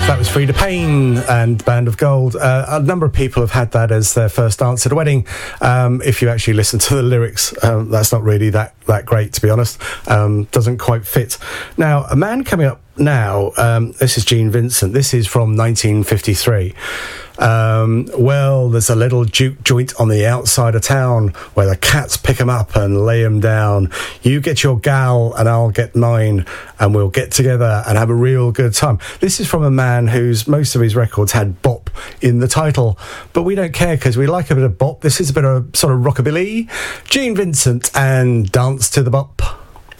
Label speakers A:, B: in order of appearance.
A: That was Frida Payne and Band of Gold. A number of people have had that as their first dance at a wedding. If you actually listen to the lyrics, that's not really that great, to be honest. Doesn't quite fit. Now, a man coming up now, this is Gene Vincent. This is from 1953. Well, there's a little juke joint on the outside of town where the cats pick 'em up and lay 'em down. You get your gal and I'll get mine, and we'll get together and have a real good time. This is from a man whose most of his records had bop in the title, but we don't care because we like a bit of bop. This is a bit of sort of rockabilly. Gene Vincent and Dance to the Bop.